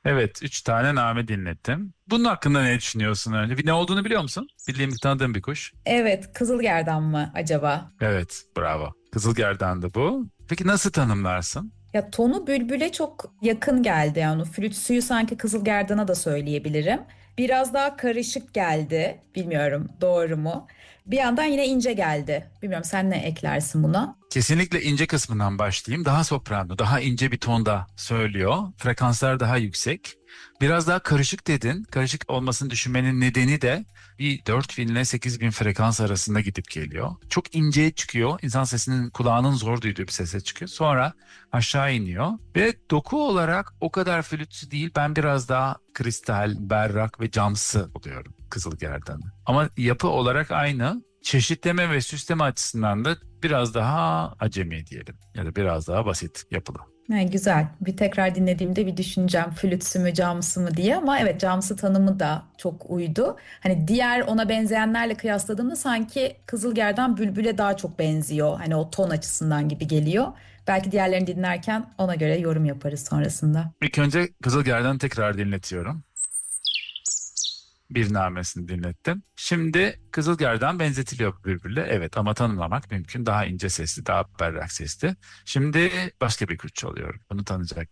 Evet, 3 tane name dinlettim. Bunun hakkında ne düşünüyorsun önce? Ne olduğunu biliyor musun? Bildiğim, tanıdığım bir kuş. Evet, Kızılgerdan mı acaba? Evet, bravo. Kızılgerdan'dı bu. Peki nasıl tanımlarsın? Ya tonu bülbüle çok yakın geldi, yani flüt suyu sanki Kızılgerdan'a da söyleyebilirim. Biraz daha karışık geldi. Bilmiyorum doğru mu? Bir yandan yine ince geldi. Bilmiyorum, sen ne eklersin buna? Kesinlikle ince kısmından başlayayım. Daha soprano, daha ince bir tonda söylüyor. Frekanslar daha yüksek. Biraz daha karışık dedin. Karışık olmasını düşünmenin nedeni de bir 4.000 ile 8.000 frekans arasında gidip geliyor. Çok inceye çıkıyor. İnsan sesinin kulağının zor duyduğu bir sese çıkıyor. Sonra aşağı iniyor. Ve doku olarak o kadar flütsü değil. Ben biraz daha kristal, berrak ve camsı oluyorum Kızılgerdan'ı. Ama yapı olarak aynı. Çeşitleme ve süsleme açısından da biraz daha acemi diyelim ya da biraz daha basit yapılı. Güzel. Bir tekrar dinlediğimde bir düşüneceğim flütsü mü camsı mı diye, ama evet, camsı tanımı da çok uydu. Hani diğer ona benzeyenlerle kıyasladığımda sanki Kızılgerdan bülbüle daha çok benziyor. Hani o ton açısından gibi geliyor. Belki diğerlerini dinlerken ona göre yorum yaparız sonrasında. İlk önce Kızılgerdan'ı tekrar dinletiyorum. Bir namesini dinlettim. Şimdi Kızılgerdan benzetiliyor birbirine. Evet, ama tanımlamak mümkün. Daha ince sesli, daha berrak sesli. Şimdi başka bir kuş çalıyorum. Bunu tanıyacak